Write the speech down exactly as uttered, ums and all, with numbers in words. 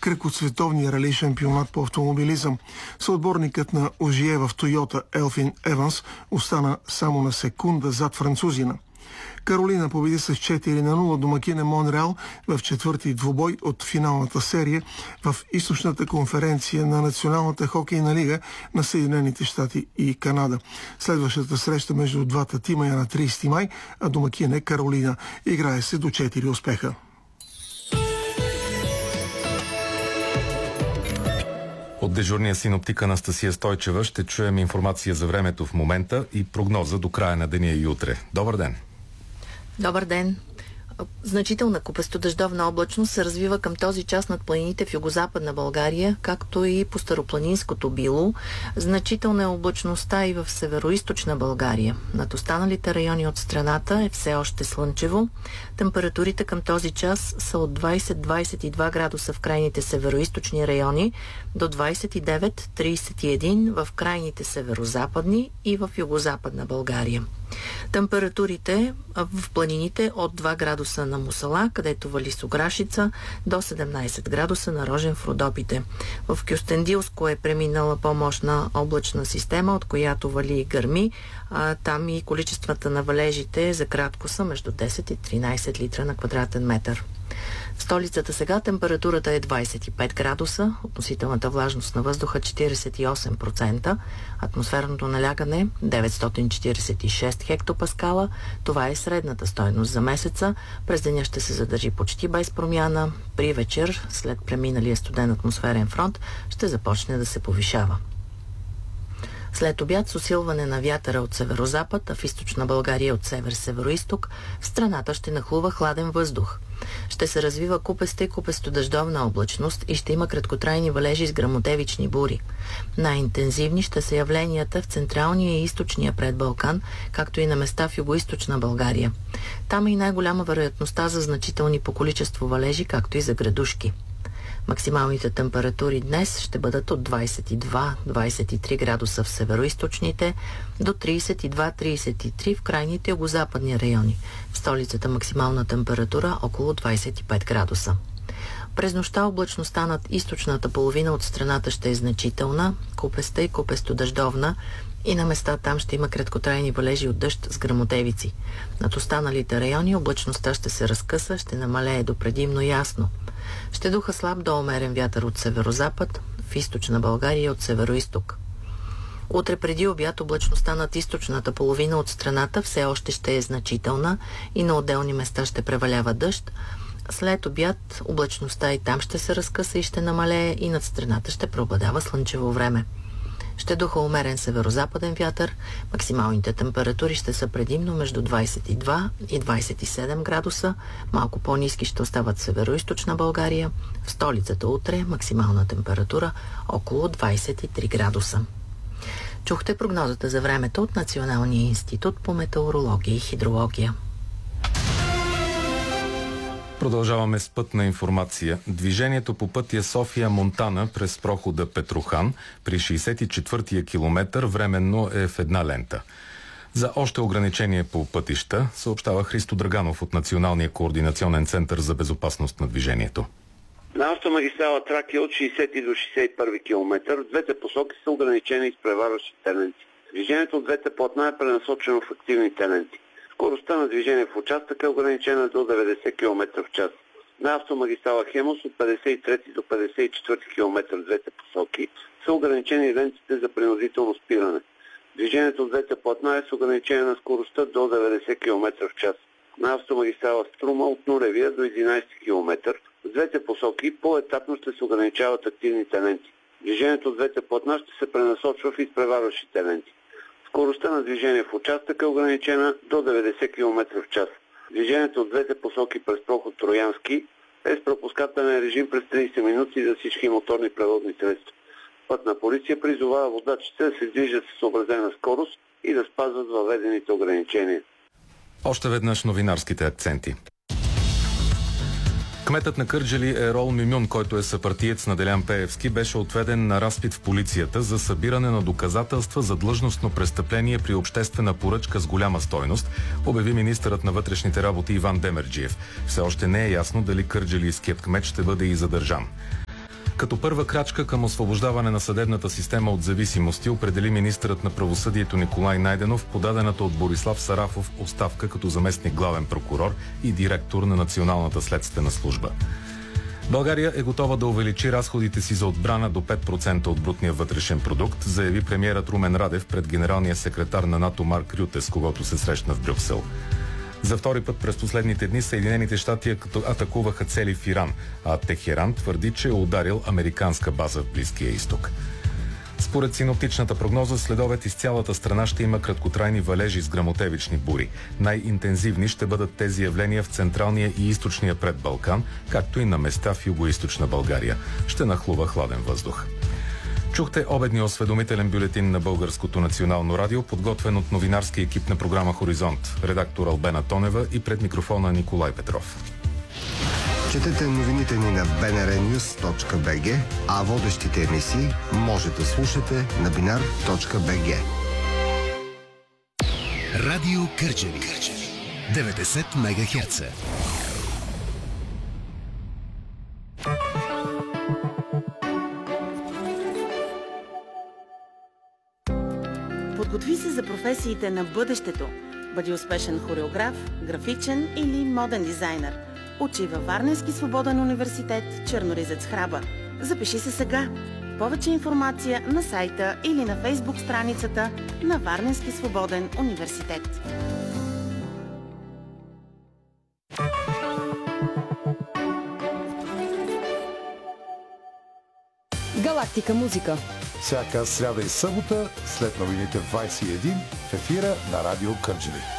кръг от световния рали шампионат по автомобилизъм. Съотборникът на Ожие в Тойота Елфин Еванс остана само на секунда зад французина. Каролина победи с четири на нула домакина Монреал в четвърти двубой от финалната серия в източната конференция на Националната хокейна лига на Съединените щати и Канада. Следващата среща между двата тима е на тридесети май, а домакин е Каролина. Играе се до четири успеха. От дежурния синоптик Анастасия Стойчева ще чуем информация за времето в момента и прогноза до края на деня и утре. Добър ден! Добър ден! Значителна купесто-дъждовна облачност се развива към този час над планините в югозападна България, както и по старопланинското Било. Значителна е облачността и в североизточна България. Над останалите райони от страната е все още слънчево. Температурите към този час са от двадесет до двадесет и два градуса в крайните североизточни райони, до двадесет и девет до тридесет и един в крайните северозападни и в югозападна България. Температурите в планините от два градуса на Мусала, където вали Сограшица, до седемнадесет градуса на Рожен в Родопите. В Кюстендилско е преминала по-мощна облачна система, от която вали и гърми. А, там и количествата на валежите за кратко са между десет и тринадесет литра на квадратен метър. В столицата сега температурата е двадесет и пет градуса, относителната влажност на въздуха четиридесет и осем процента, атмосферното налягане деветстотин четиридесет и шест хектопаскала. Това е средната стойност за месеца. През деня ще се задържи почти без промяна. При вечер, след преминалия студен атмосферен фронт, ще започне да се повишава. След обяд с усилване на вятъра от северозапад, а в източна България от север-североизток, в страната ще нахлува хладен въздух. Ще се развива купеста и купесто-дъждовна облачност и ще има краткотрайни валежи с гръмотевични бури. Най-интензивни ще са явленията в централния и източния предбалкан, както и на места в югоизточна България. Там е и най-голяма вероятността за значителни по количество валежи, както и за градушки. Максималните температури днес ще бъдат от двадесет и два до двадесет и три градуса в североизточните, до тридесет и два до тридесет и три в крайните югозападни райони. В столицата максимална температура около двадесет и пет градуса. През нощта облачността над източната половина от страната ще е значителна, купеста и купесто-дъждовна, и на места там ще има краткотрайни валежи от дъжд с гръмотевици. Над останалите райони облачността ще се разкъса, ще намалее до предимно ясно. Ще духа слаб до умерен вятър от северозапад, в източна България от североизток. Утре преди обяд облачността над източната половина от страната все още ще е значителна и на отделни места ще превалява дъжд. След обяд облачността и там ще се разкъса и ще намалее и над страната ще преобладава слънчево време. Ще духа умерен северозападен вятър, максималните температури ще са предимно между двадесет и два и двадесет и седем градуса, малко по-ниски ще остават североизточна България, в столицата утре максимална температура около двадесет и три градуса. Чухте прогнозата за времето от Националния институт по метеорология и хидрология. Продължаваме с пътна информация. Движението по пътя София-Монтана през прохода Петрохан при шейсет и четвъртия километър временно е в една лента. За още ограничение по пътища съобщава Христо Драганов от Националния координационен център за безопасност на движението. На автомагистрала Тракия от шейсети до шейсет и първи километър в двете посоки са ограничени изпреварващите ленти. Движението от двете платна е пренасочено в активните ленти. Скоростта на движение в участъка е ограничена до деветдесет километра в час. На автомагистрала Хемус от петдесет и трети до петдесет и четвърти километър в двете посоки са ограничени лентите за принудително спиране. Движението от двете платна е с ограничение на скоростта до деветдесет километра в час. На автомагистрала Струма от нулевия до единадесети километър в двете посоки по-етапно ще се ограничават активните ленти. Движението от двете платна ще се пренасочва в изпреварващите ленти. Скоростта на движение в участъка е ограничена до деветдесет километра в час. Движението от двете посоки през проход Троянски е с пропускателен режим през тридесет минути за всички моторни превозни средства. Пътна полиция призовава водачите да се движат с съобразена скорост и да спазват въведените ограничения. Още веднъж новинарските акценти. Кметът на Кърджали Ерол Мюмюн, който е съпартиец на Делян Пеевски, беше отведен на разпит в полицията за събиране на доказателства за длъжностно престъпление при обществена поръчка с голяма стойност, обяви министърът на вътрешните работи Иван Демерджиев. Все още не е ясно дали кърджалийският кмет ще бъде и задържан. Като първа крачка към освобождаване на съдебната система от зависимости определи министърът на правосъдието Николай Найденов подадената от Борислав Сарафов оставка като заместник главен прокурор и директор на Националната следствена служба. България е готова да увеличи разходите си за отбрана до пет процента от брутния вътрешен продукт, заяви премиерът Румен Радев пред генералния секретар на НАТО Марк Рюте, с когото се срещна в Брюксел. За втори път през последните дни Съединените щати атакуваха цели в Иран, а Техеран твърди, че е ударил американска база в Близкия изток. Според синоптичната прогноза, следобед из цялата страна ще има краткотрайни валежи с гръмотевични бури. Най-интензивни ще бъдат тези явления в централния и източния предбалкан, както и на места в югоизточна България. Ще нахлува хладен въздух. Чухте обедния осведомителен бюлетин на Българското национално радио, подготвен от новинарски екип на програма Хоризонт. Редактор Албена Тонева и пред микрофона Николай Петров. Четете новините ни на би ен ар нюз точка би джи, а водещите емисии може да слушате на бинар точка би джи. Радио Кърджали. деветдесет мегахерца. Подготви се за професиите на бъдещето. Бъди успешен хореограф, графичен или моден дизайнер. Учи във Варненски свободен университет Черноризец Храбър. Запиши се сега. Повече информация на сайта или на фейсбук страницата на Варненски свободен университет. Галактика музика. Всяка сряда и събота след новините в двайсет и един в ефира на Радио Кърджали.